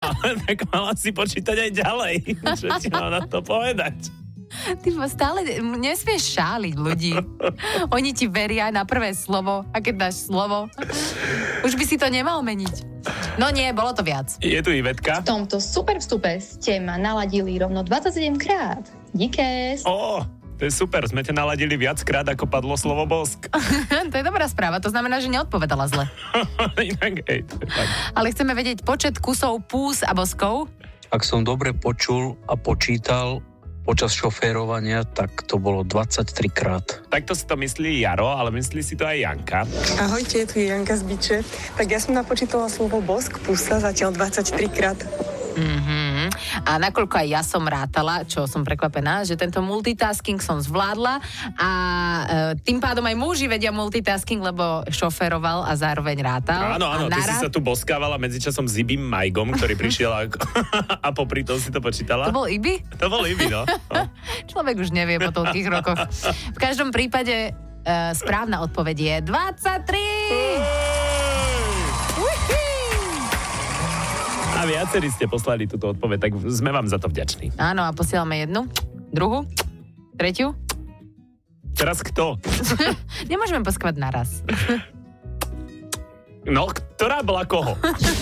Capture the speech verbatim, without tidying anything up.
ale tak mala si počítať aj ďalej. Čo ti mám na to povedať? Ty stále nesmieš šáliť ľudí. Oni ti veria na prvé slovo a keď dáš slovo, už by si to nemal meniť. No nie, bolo to viac. Je tu Ivetka. V tomto super vstupe ste ma naladili rovno dvadsaťsedem krát. Díkes. Ó, to je super, sme ťa naladili viackrát, ako padlo slovo bosk. To je dobrá správa, to znamená, že neodpovedala zle. Inak, hej, to je fakt. Ale chceme vedieť počet kusov pús a boskov. Ak som dobre počul a počítal počas šoférovania, tak to bolo dvadsaťtri krát. Takto si to myslí Jaro, ale myslí si to aj Janka. Ahojte, tu je Janka z Byče. Tak ja som napočítala slovo bosk, pusa zatiaľ dvadsaťtri krát. Mm-hmm. A nakoľko aj ja som rátala, čo som prekvapená, že tento multitasking som zvládla a e, tým pádom aj muži vedia multitasking, lebo šoferoval a zároveň rátal. Áno, áno, a ty nará... si sa tu boskávala medzičasom s Ibim Majgom, ktorý prišiel a, a popri tom si to počítala. To bol Ibi? To bol Ibi, no. no. Človek už nevie po toľkých rokoch. V každom prípade e, správna odpoveď je dvadsaťtri! A viacerí ste poslali túto odpoveď, tak sme vám za to vďační. Áno, a posielame jednu, druhú, tretiu. Teraz kto? Nemôžeme poskovať naraz. No, ktorá bola koho?